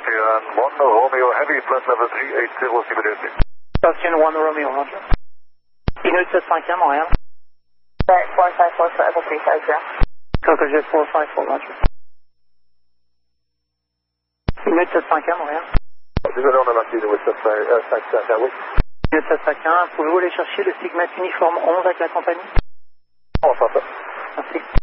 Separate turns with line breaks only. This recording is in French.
Station 1 Romeo Heavy, flight level 380, immediately.
Station 1 Romeo, roger. Unit 75, Montréal.
Jet 454 for Echo 350.
Coco Jet 454, roger. Unit 75, Montréal.
Désolé, on a marqué le 755, oui.
Unit 751, pouvez-vous aller chercher le Sigma uniforme 11 avec la compagnie?
On s'entend.
Merci.